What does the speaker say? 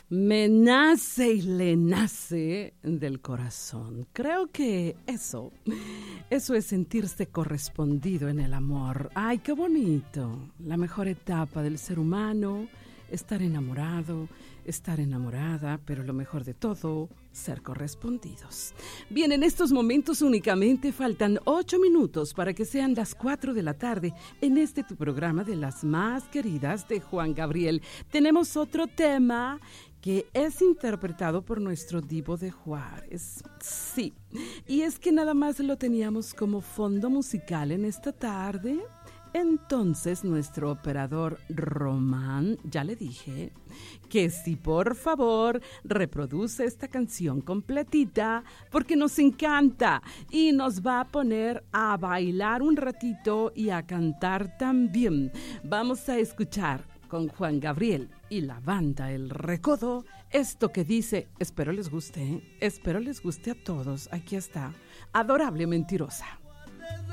Me nace y le nace del corazón. Creo que eso es sentirse correspondido en el amor. ¡Ay, qué bonito! La mejor etapa del ser humano, estar enamorado, estar enamorada, pero lo mejor de todo, ser correspondidos. Bien, en estos momentos únicamente faltan 8 minutos para que sean las 4 de la tarde. En este tu programa de las más queridas de Juan Gabriel, tenemos otro tema que es interpretado por nuestro Divo de Juárez. Sí, y es que nada más lo teníamos como fondo musical en esta tarde. Entonces nuestro operador Román, ya le dije, que si por favor reproduce esta canción completita porque nos encanta y nos va a poner a bailar un ratito y a cantar también. Vamos a escuchar con Juan Gabriel y la banda El Recodo esto que dice, espero les guste a todos, aquí está, Adorable Mentirosa.